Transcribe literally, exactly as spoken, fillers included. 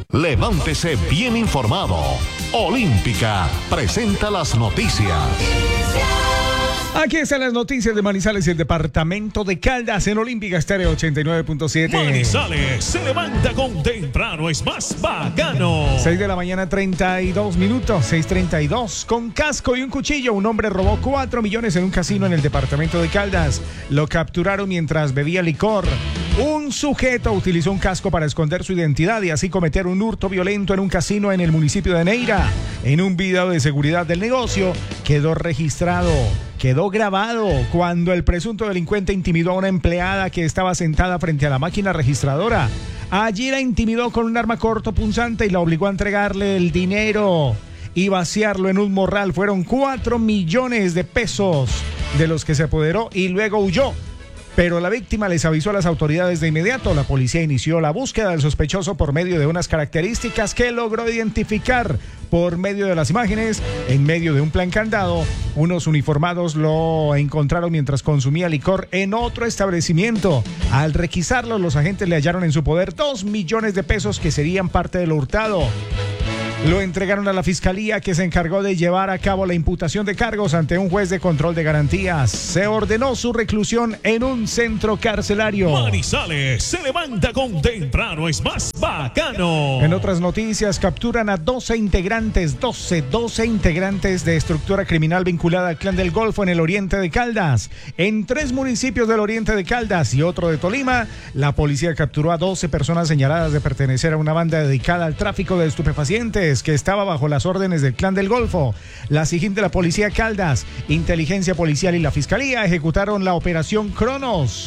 Levántese bien informado. Olímpica presenta las noticias. Aquí están las noticias de Manizales y el departamento de Caldas en Olímpica Estéreo ochenta y nueve punto siete. Manizales se levanta con temprano, es más bacano. seis de la mañana, treinta y dos minutos, seis treinta y dos. Con casco y un cuchillo, un hombre robó cuatro millones en un casino en el departamento de Caldas. Lo capturaron mientras bebía licor. Un sujeto utilizó un casco para esconder su identidad y así cometer un hurto violento en un casino en el municipio de Neira. En un video de seguridad del negocio quedó registrado. Quedó grabado cuando el presunto delincuente intimidó a una empleada que estaba sentada frente a la máquina registradora. Allí la intimidó con un arma cortopunzante y la obligó a entregarle el dinero y vaciarlo en un morral. Fueron cuatro millones de pesos de los que se apoderó y luego huyó. Pero la víctima les avisó a las autoridades de inmediato. La policía inició la búsqueda del sospechoso por medio de unas características que logró identificar por medio de las imágenes. En medio de un plan candado, unos uniformados lo encontraron mientras consumía licor en otro establecimiento. Al requisarlo, los agentes le hallaron en su poder dos millones de pesos que serían parte de lo hurtado. Lo entregaron a la fiscalía, que se encargó de llevar a cabo la imputación de cargos ante un juez de control de garantías. Se ordenó su reclusión en un centro carcelario. Manizales se levanta con temprano, es más bacano. En otras noticias, capturan a doce integrantes, doce, doce integrantes de estructura criminal vinculada al Clan del Golfo en el oriente de Caldas. En tres municipios del oriente de Caldas y otro de Tolima, la policía capturó a doce personas señaladas de pertenecer a una banda dedicada al tráfico de estupefacientes que estaba bajo las órdenes del Clan del Golfo. La SIJIN de la Policía Caldas, Inteligencia Policial y la Fiscalía ejecutaron la operación Cronos.